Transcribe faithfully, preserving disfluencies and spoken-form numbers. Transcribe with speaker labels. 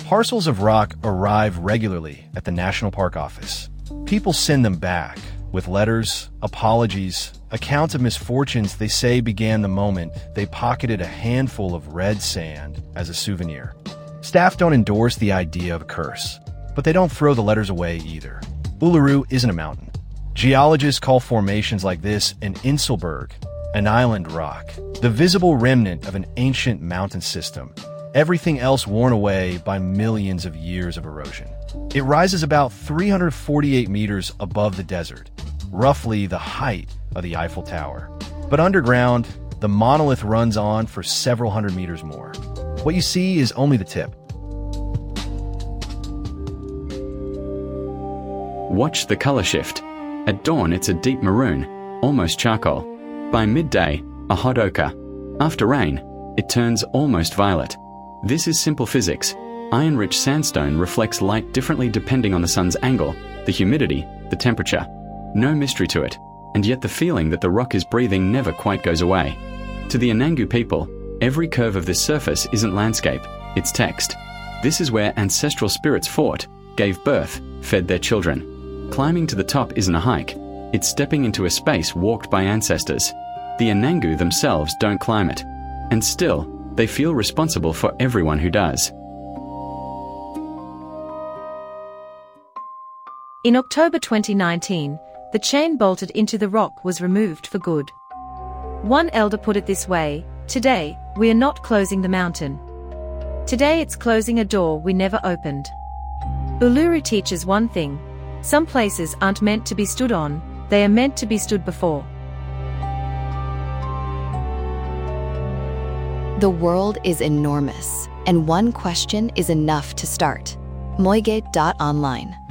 Speaker 1: Parcels of rock arrive regularly at the National Park Office. People send them back with letters, apologies, accounts of misfortunes they say began the moment they pocketed a handful of red sand as a souvenir. Staff don't endorse the idea of a curse, but they don't throw the letters away either. Uluru isn't a mountain. Geologists call formations like this an Inselberg, an island rock, the visible remnant of an ancient mountain system, everything else worn away by millions of years of erosion. It rises about three hundred forty-eight meters above the desert, roughly the height of the Eiffel Tower. But underground, the monolith runs on for several hundred meters more. What you see is only the tip.
Speaker 2: Watch the color shift. At dawn, it's a deep maroon, almost charcoal. By midday, a hot ochre. After rain, it turns almost violet. This is simple physics. Iron-rich sandstone reflects light differently depending on the sun's angle, the humidity, the temperature. No mystery to it, and yet the feeling that the rock is breathing never quite goes away. To the Anangu people, every curve of this surface isn't landscape, it's text. This is where ancestral spirits fought, gave birth, fed their children. Climbing to the top isn't a hike, it's stepping into a space walked by ancestors. The Anangu themselves don't climb it, and still, they feel responsible for everyone who does.
Speaker 3: In October twenty nineteen, the chain bolted into the rock was removed for good. One elder put it this way: "Today, we are not closing the mountain. Today it's closing a door we never opened." Uluru teaches one thing: some places aren't meant to be stood on, they are meant to be stood before.
Speaker 4: The world is enormous, and one question is enough to start. Moige dot online